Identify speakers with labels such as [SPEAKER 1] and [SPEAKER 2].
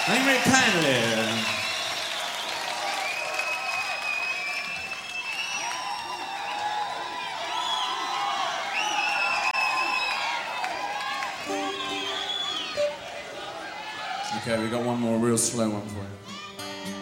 [SPEAKER 1] Thank you very kindly. Okay, we got one more real slow one for you.